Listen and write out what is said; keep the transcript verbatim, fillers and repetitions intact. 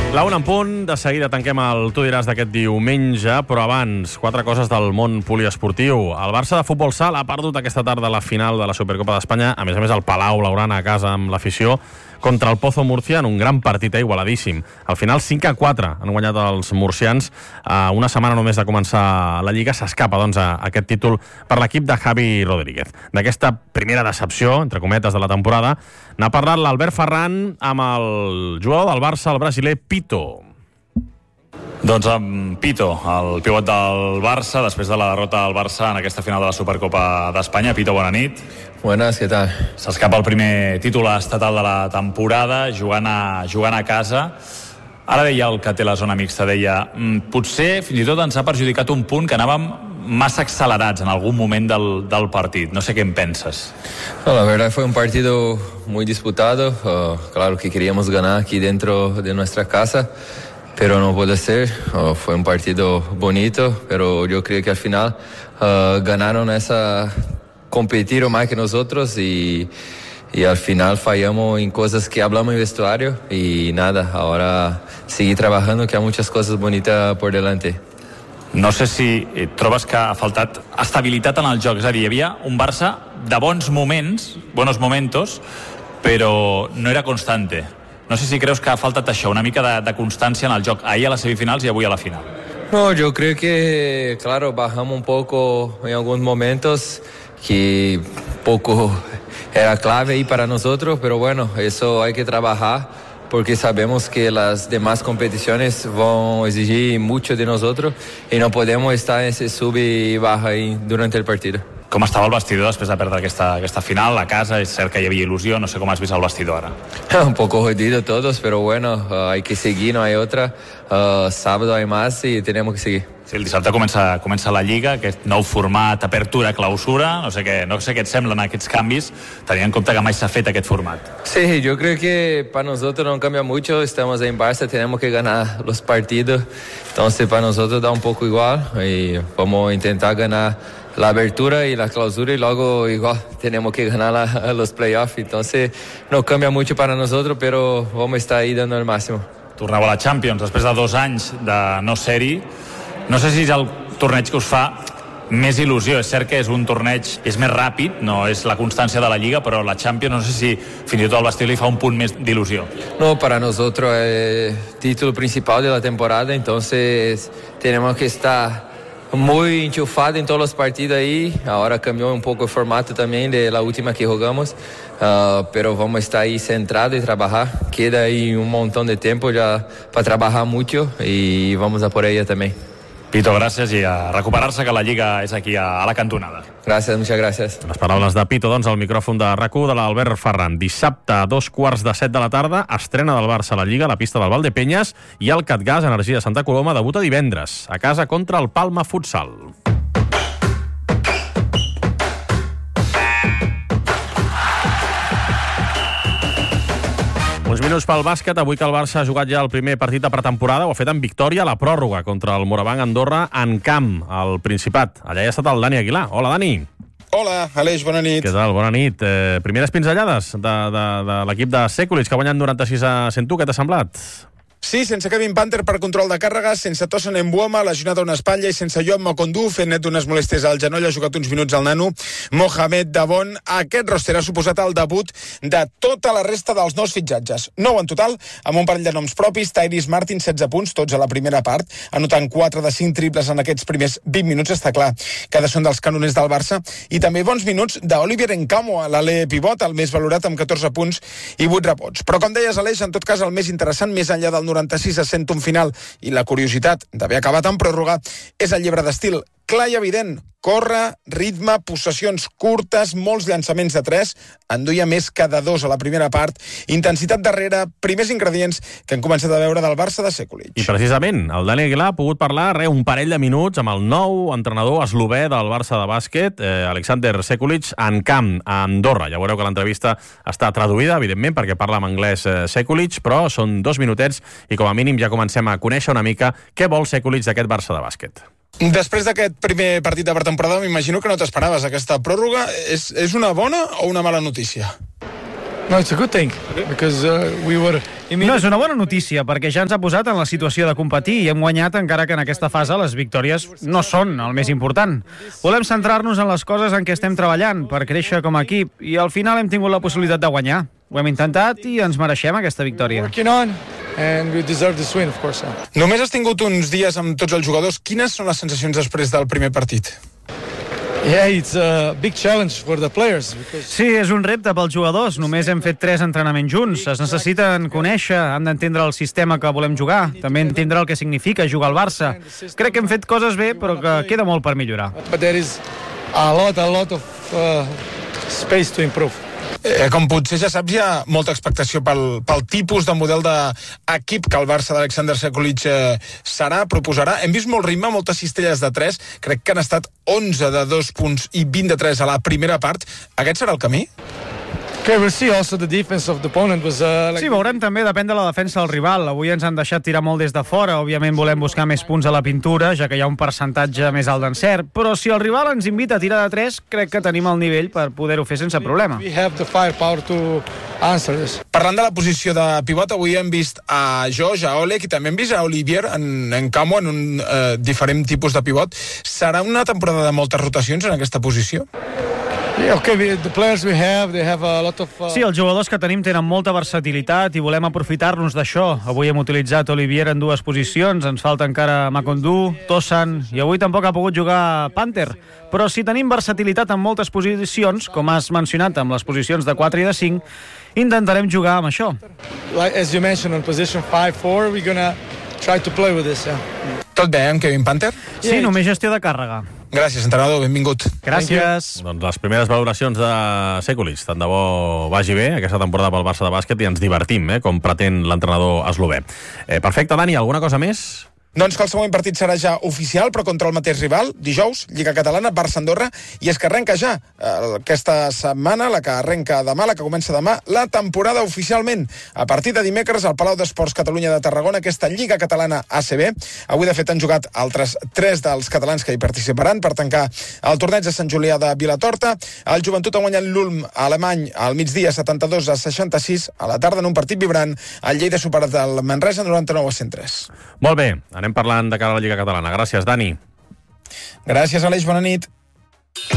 La una en punt, de seguida tanquem el Tu diràs d'aquest diumenge, però abans, quatre coses del món poliesportiu. El Barça de futbol sala ha perdut aquesta tarda la final de la Supercopa d'Espanya, a més a més el Palau Blaugrana a casa amb l'afició, contra el Pozo Murcia en un gran partit igualadíssim. Al final cinc a quatre han guanyat els murcians. A una setmana només de començar la Lliga s'escapa doncs, a aquest títol per l'equip de Javi Rodríguez. D'aquesta primera decepció, entre cometes, de la temporada, n'ha parlat l'Albert Ferran amb el jugador del Barça, el brasiler Pito. Doncs amb Pito, el pivot del Barça, després de la derrota del Barça en aquesta final de la Supercopa d'Espanya. Pito, bona nit. Buenas, ¿qué tal? S'escapa el primer títol estatal de la temporada, jugant a, jugant a casa. Ara deia el que té la zona mixta, deia, potser fins i tot ens ha perjudicat un punt que anàvem massa accelerats en algun moment del, del partit. No sé què en penses. No, la verdad fue un partido muy disputado. Uh, claro que queríamos ganar aquí dentro de nuestra casa, pero no puede ser. Uh, fue un partido bonito, pero yo creo que al final uh, ganaron esa... competieron más que nosotros y, y al final fallamos en cosas que hablamos en vestuario y nada, ahora seguir trabajando, que hay muchas cosas bonitas por delante. No sé si trobes que ha faltat estabilitat en el joc, és a dir, hi havia un Barça de bons moments, buenos momentos, però no era constante. No sé si creus que ha faltat això, una mica de, de constància en el joc, ahir a les semifinals i avui a la final. No, yo creo que, claro, bajamos un poco en algunos momentos, que poco era clave ahí para nosotros, pero bueno, eso hay que trabajar porque sabemos que las demás competiciones van a exigir mucho de nosotros y no podemos estar en ese sub y baja ahí durante el partido. Com estava el vestidor després de perdre aquesta, aquesta final a casa? És cert que hi havia il·lusió, no sé com has vist el vestidor ara. Un poco jodido todos, pero bueno, uh, hay que seguir, no hay otra. Uh, sábado hay más y tenemos que seguir. Sí, el dissabte comença, comença la Lliga, aquest nou format, apertura, clausura, no sé què, no sé què et semblen aquests canvis, tenint en compte que mai s'ha fet aquest format. Sí, yo creo que para nosotros no cambia mucho, estamos en Barça, tenemos que ganar los partidos, entonces para nosotros da un poco igual y vamos a intentar ganar la abertura y la clausura y luego igual tenemos que ganar la, los playoffs, entonces no cambia mucho para nosotros, pero vamos a estar ahí dando el máximo. Torneu a la Champions després de dos anys de no ser-hi. No sé si és el torneig que us fa més il·lusió. És cert que és un torneig, és més ràpid, no és la constància de la Lliga, però la Champions no sé si fins i tot al vestidor li fa un punt més d'il·lusió. No, para nosotros es el título principal de la temporada, entonces tenemos que estar muy enchufados en todos los partidos ahí. Ahora cambió un poco el formato también de la última que jugamos, uh, pero vamos a estar ahí centrados y trabajar. Queda ahí un montón de tiempo ya para trabajar mucho y vamos a por ella también. Pito, gràcies i a recuperar-se, que la Lliga és aquí a, a la cantonada. Gràcies, muchas gràcies. Les paraules de Pito, doncs, al micròfon de RAC u de l'Albert Ferran. Dissabte, a dos quarts de set de la tarda, estrena del Barça a la Lliga, a la pista del Valdepenyes, i el Catgas, Energia de Santa Coloma, debuta divendres, a casa contra el Palma Futsal. Uns minuts pel bàsquet. Avui que el Barça ha jugat ja el primer partit de pretemporada, ho ha fet en victòria a la pròrroga contra el Morabanc Andorra en camp, al Principat. Allà hi ha estat el Dani Aguilar. Hola, Dani. Hola, Aleix, bona nit. Què tal? Bona nit. Eh, primeres pinzellades de, de, de l'equip de Sekulic, que ha guanyat noranta-sis a cent u. Què t'ha semblat? Sí, sense Kevin Panther per control de càrrega, sense Tosan Mbuama, lesionat a una espatlla, i sense Joan Mokondou, fent net d'unes molèsties al genoll, ha jugat uns minuts al nano Mohamed Dabon. Aquest roster ha suposat el debut de tota la resta dels nous fitxatges. Nou en total, amb un parell de noms propis. Tyrese Martin, setze punts, tots a la primera part, anotant quatre de cinc triples en aquests primers vint minuts, està clar que són dels canoners del Barça, i també bons minuts d'Olivier Nkamo, a l'ale pivot, el més valorat, amb catorze punts i vuit rebots. Però com deies, Aleix, en tot cas el més interessant, més enllà del noranta-sis a cent un final i la curiositat d'haver acabat en pròrroga, és el llibre d'estil clar i evident. Corre, ritme, possessions curtes, molts llançaments de tres, en duia més que de dos a la primera part, intensitat darrere, primers ingredients que hem començat a veure del Barça de Sekulic. I precisament, el Dani Aguilar ha pogut parlar re, un parell de minuts amb el nou entrenador eslové del Barça de bàsquet, eh, Alexander Sekulic, en camp a Andorra. Ja veureu que l'entrevista està traduïda, evidentment, perquè parla en anglès eh, Sekulic, però són dos minutets i com a mínim ja comencem a conèixer una mica què vol Sekulic d'aquest Barça de bàsquet. Després d'aquest primer partit de pretemporada, m'imagino que no t'esperaves aquesta pròrroga. És, és una bona o una mala notícia? No, it's a good thing because uh, we were No és una bona notícia, perquè ja ens ha posat en la situació de competir i hem guanyat, encara que en aquesta fase les victòries no són el més important. Volem centrar-nos en les coses en què estem treballant per créixer com a equip i al final hem tingut la possibilitat de guanyar. Ho hem intentat i ens mereixem aquesta victòria. Només has tingut uns dies amb tots els jugadors. Quines són les sensacions després del primer partit? Yeah, it's a big challenge for the players. Because... Sí, és un repte pels jugadors. Només hem fet tres entrenaments junts. Es necessiten conèixer, han d'entendre el sistema que volem jugar, també entendre el que significa jugar al Barça. Crec que hem fet coses bé, però que queda molt per millorar. But there is a lot, a lot of uh, space to improve. Eh, com potser ja saps, hi ha molta expectació pel, pel tipus de model d'equip que el Barça d'Alexander Sekulic eh, serà, proposarà. Hem vist molt ritme, moltes cistelles de tres. Crec que han estat onze de dos punts i vint de tres a la primera part. Aquest serà el camí? Okay, we'll see. Also the defense of the opponent was uh, like... Sí, veurem també, depèn de la defensa del rival. Avui ens han deixat tirar molt des de fora. Òbviament volem buscar més punts a la pintura, ja que hi ha un percentatge més alt d'encert. Però si el rival ens invita a tirar de tres, crec que tenim el nivell per poder-ho fer sense problema. We have the firepower to answer this. Parlant de la posició de pivot, avui hem vist a Josh, a Oleg i també hem vist a Olivier en, en Camo en un eh, diferent tipus de pivot. Serà una temporada de moltes rotacions en aquesta posició? Yeah, okay, we, the players we have, they have a lot of... Uh... Sí, els jugadors que tenim tenen molta versatilitat i volem aprofitar-nos d'això. Avui hem utilitzat Olivier en dues posicions, ens falta encara Makondu, Tosan, i avui tampoc ha pogut jugar Panther. Però si tenim versatilitat en moltes posicions, com has mencionat amb les posicions de quatre i de cinc, intentarem jugar amb això. Like, as you mentioned, on position five four, we're gonna try to play with this, yeah. Tot bé, eh, en Kevin Panther? Sí, yeah, només gestió de càrrega. Gràcies, entrenador, benvingut. Gràcies. Doncs les primeres valoracions de Sekulic. Tant de bo vagi bé aquesta temporada pel Barça de bàsquet i ens divertim, eh, com pretén l'entrenador eslové. Eh, perfecte, Dani, alguna cosa més? Doncs que el següent partit serà ja oficial, però contra el mateix rival, dijous, Lliga Catalana, Barça-Andorra, i és que arrenca ja eh, aquesta setmana, la que arrenca demà, la que comença demà, la temporada oficialment. A partir de dimecres, al Palau d'Esports Catalunya de Tarragona, aquesta Lliga Catalana A C B. Avui, de fet, han jugat altres tres dels catalans que hi participaran per tancar el torneig de Sant Julià de Vilatorta. El Joventut ha guanyat l'Ulm alemany al migdia setanta-dos a seixanta-sis, a la tarda en un partit vibrant, el Lleida superat el Manresa noranta-nou a cent tres. Molt bé, anem parlant de cara a la Lliga Catalana. Gràcies, Dani. Gràcies, Aleix, bona nit.